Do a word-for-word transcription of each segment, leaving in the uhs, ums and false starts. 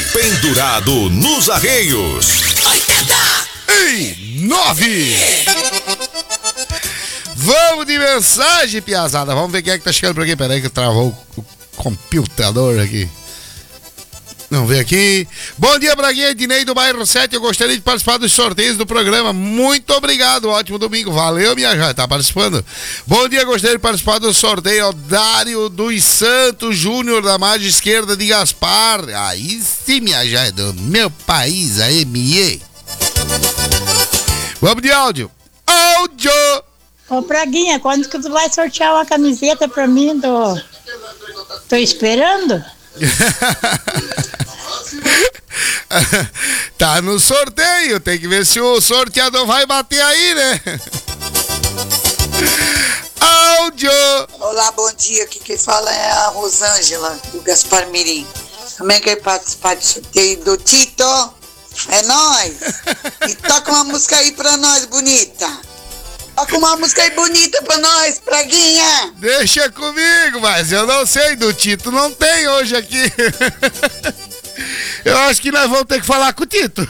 pendurado nos arreios. oitenta e nove. Vamos de mensagem, piazada. Vamos ver quem é que tá chegando por aqui. Peraí que travou o computador aqui. Vamos ver aqui. Bom dia, Braguinha, Ednei do bairro sete. Eu gostaria de participar dos sorteios do programa. Muito obrigado, ótimo domingo. Valeu, minha joia, tá participando. Bom dia, gostaria de participar do sorteio. Dário dos Santos Júnior, da margem esquerda de Gaspar. Aí sim, minha joia, do meu país, a M E. Vamos de áudio. Áudio! Ô, Braguinha, quando que tu vai sortear uma camiseta pra mim? Tô, tô esperando. Tá no sorteio, tem que ver se o sorteador vai bater aí, né? Áudio! Olá, bom dia, aqui quem fala é a Rosângela, do Gaspar Mirim. Também quer participar do sorteio do Tito? É nóis! E toca uma música aí pra nós, bonita! Toca uma música aí bonita pra nós, Braguinha! Deixa comigo, mas eu não sei, do Tito não tem hoje aqui. Eu acho que nós vamos ter que falar com o Tito.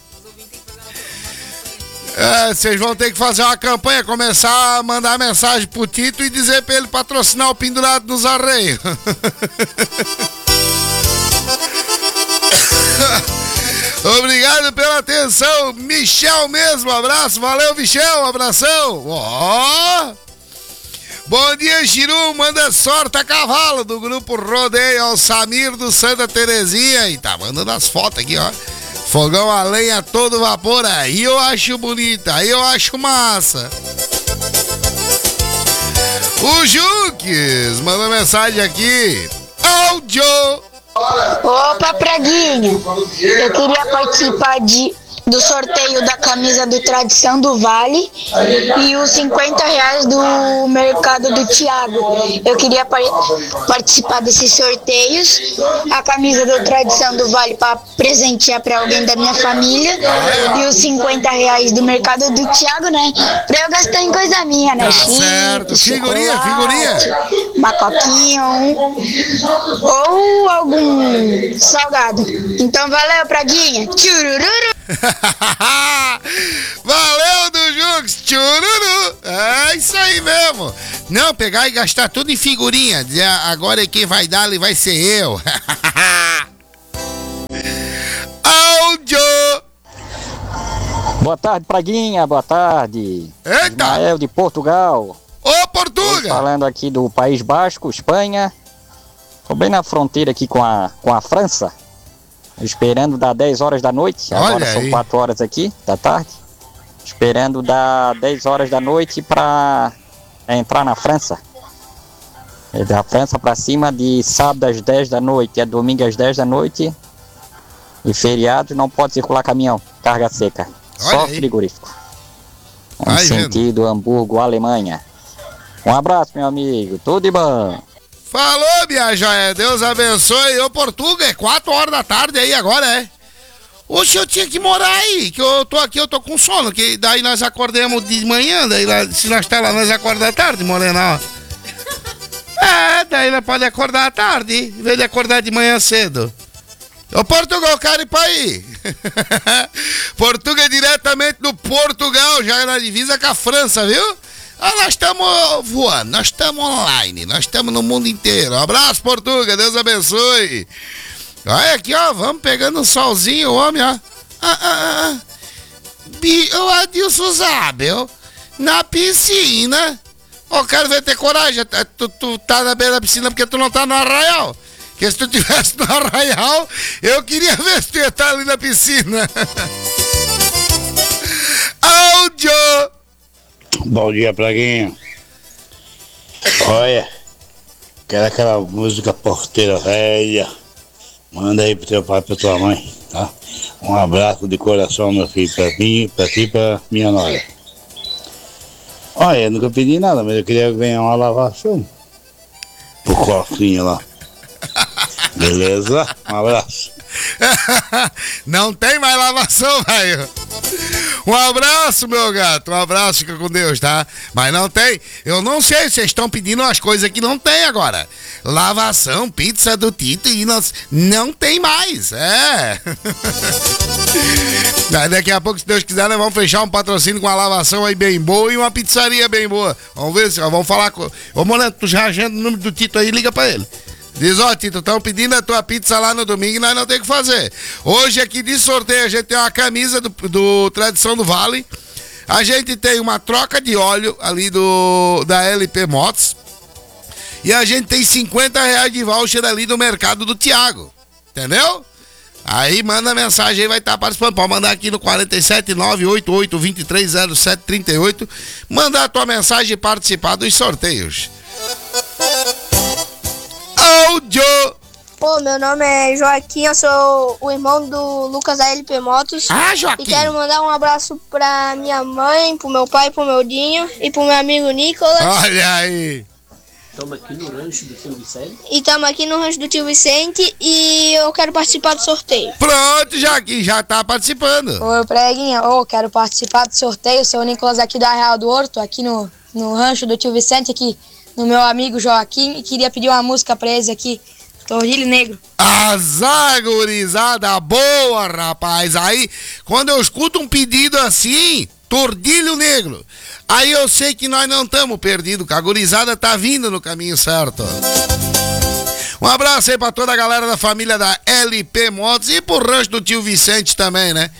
É, vocês vão ter que fazer uma campanha, começar a mandar mensagem pro Tito e dizer pra ele patrocinar o pendurado nos arreios. Obrigado pela atenção, Michel mesmo, abraço, valeu Michel, um abração. Ó, oh. Bom dia, Chiru, manda sorte a cavalo do grupo Rodeio, ao Samir do Santa Terezinha, e tá mandando as fotos aqui, ó. Fogão a lenha a todo vapor, aí eu acho bonita, aí eu acho massa. O Juques mandou mensagem aqui, áudio. Opa, Praguinha, eu queria participar de, do sorteio da camisa do Tradição do Vale e os cinquenta reais do Mercado do Thiago. Eu queria par participar desses sorteios, a camisa do Tradição do Vale para presentear para alguém da minha família e os cinquenta reais do Mercado do Thiago, né? Para eu gastar em coisa minha, né? Tá certo, figurinha, figurinha. Uma coquinha ou algum salgado. Então valeu, Praguinha. Tchurururu. Valeu do Jux, tchururu. É isso aí mesmo. Não, pegar e gastar tudo em figurinha. Agora quem vai dar ali vai ser eu. Áudio. Boa tarde, Praguinha, boa tarde. Eita. Ismael de Portugal. Ô, Portugal. Falando aqui do País Basco, Espanha. Tô bem na fronteira aqui com a, com a França. Esperando dar dez horas da noite. Olha Agora são aí. quatro horas aqui da tarde. Esperando dar dez horas da noite pra entrar na França. É da França pra cima, de sábado às dez da noite a domingo às dez da noite. E feriado não pode circular caminhão, carga seca. Olha Só aí. frigorífico. Em Vai vendo. sentido Hamburgo, Alemanha. Um abraço, meu amigo. Tudo de bom. Falou, minha joia. Deus abençoe. Ô, Portugal, é quatro horas da tarde aí agora, é? Oxe, eu tinha que morar aí, que eu tô aqui, eu tô com sono, que daí nós acordamos de manhã, daí lá, se nós tá lá, nós acordamos à tarde, morena, ó. É, daí nós pode acordar à tarde, em vez de acordar de manhã cedo. Ô, Portugal, quero ir pra aí. Portugal é diretamente do Portugal, já na divisa com a França, viu? Ah, nós estamos voando, nós estamos online, nós estamos no mundo inteiro. Um abraço, Portugal, Deus abençoe. Olha aqui, ó, vamos pegando um solzinho, homem, ó. Ah, ah, ah. Ô, Adilson Zabel, na piscina. Ô, oh, quero ver ter coragem. Tu, tu tá na beira da piscina porque tu não tá no arraial. Porque se tu tivesse no arraial, eu queria ver se tu ia estar ali na piscina. Áudio! Bom dia, Praguinha. Olha, quero aquela música Porteira Velha. Manda aí pro teu pai e pra tua mãe, tá? Um abraço de coração, meu filho, pra mim, pra ti e pra minha nora. Olha, eu nunca pedi nada, mas eu queria ganhar uma lavação pro cofrinho lá. Beleza? Um abraço. Não tem mais lavação, velho. Um abraço, meu gato. Um abraço, fica com Deus, tá? Mas não tem. Eu não sei, vocês estão pedindo umas coisas que não tem agora. lavação, pizza do Tito e nós não tem mais, é. Daqui a pouco, se Deus quiser, nós vamos fechar um patrocínio com uma lavação aí bem boa e uma pizzaria bem boa. Vamos ver se, vamos falar com... Ô, Molento, tu já agenda o número do Tito aí, liga pra ele. Diz, ó, Tito, estão pedindo a tua pizza lá no domingo e nós não tem o que fazer. Hoje aqui de sorteio a gente tem uma camisa do, do Tradição do Vale. A gente tem uma troca de óleo ali do da L P Motos. E a gente tem cinquenta reais de voucher ali do mercado do Thiago. Entendeu? Aí manda mensagem aí, vai estar participando. Pode mandar aqui no quatro sete nove oito oito dois três zero sete três oito. Mandar a tua mensagem e participar dos sorteios. Áudio! Pô, meu nome é Joaquim, eu sou o irmão do Lucas da L P Motos. Ah, Joaquim! E quero mandar um abraço pra minha mãe, pro meu pai, pro meu Dinho e pro meu amigo Nicolas. Olha aí! Estamos aqui no rancho do tio Vicente. E estamos aqui no rancho do tio Vicente e eu quero participar do sorteio. Pronto, Joaquim, já tá participando. Oi, Preguinha, ô, quero participar do sorteio, sou o Nicolas aqui da Real do Ouro, tô aqui no, no rancho do tio Vicente, aqui no meu amigo Joaquim, e queria pedir uma música pra eles aqui, Tordilho Negro. Azar, gurizada boa, rapaz. Aí, quando eu escuto um pedido assim, Tordilho Negro, aí eu sei que nós não estamos perdidos, que a gurizada tá vindo no caminho certo. Um abraço aí pra toda a galera da família da L P Motos e pro rancho do tio Vicente também, né?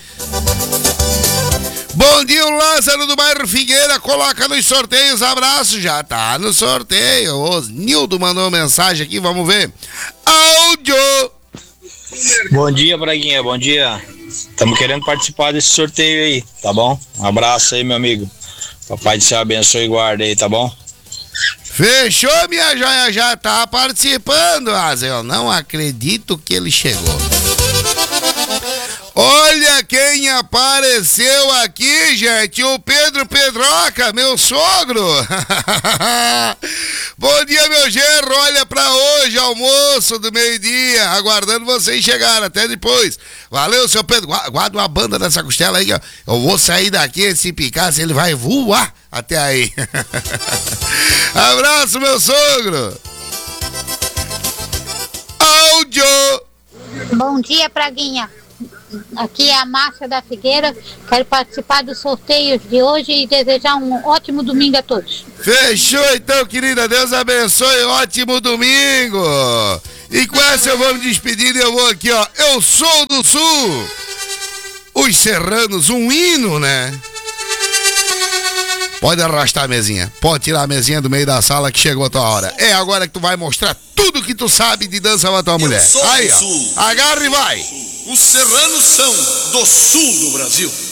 Bom dia, o Lázaro do bairro Figueira, coloca nos sorteios, abraço, já tá no sorteio. O Nildo mandou mensagem aqui, vamos ver. Áudio! Bom dia, Braguinha, bom dia. Estamos querendo participar desse sorteio aí, tá bom? Um abraço aí, meu amigo. Papai do céu abençoe e guarde aí, tá bom? Fechou, minha joia, já tá participando, mas eu não acredito que ele chegou. Olha quem apareceu aqui, gente, o Pedro Pedroca, meu sogro. Bom dia, meu genro, olha pra hoje, almoço do meio-dia, aguardando vocês chegarem, até depois. Valeu, seu Pedro, guarda uma banda nessa costela aí, ó. Eu vou sair daqui, se picar, ele vai voar até aí. Abraço, meu sogro. Áudio. Bom dia, Praguinha. Aqui é a Márcia da Figueira, quero participar dos sorteios de hoje e desejar um ótimo domingo a todos. Fechou então, querida, Deus abençoe, ótimo domingo. E com essa eu vou me despedindo e eu vou aqui, ó, eu sou do Sul, os serranos, um hino, né? Pode arrastar a mesinha, pode tirar a mesinha do meio da sala que chegou a tua hora. É agora que tu vai mostrar tudo que tu sabe de dança pra tua mulher. Aí, ó, agarra e vai. Os serranos são do sul do Brasil.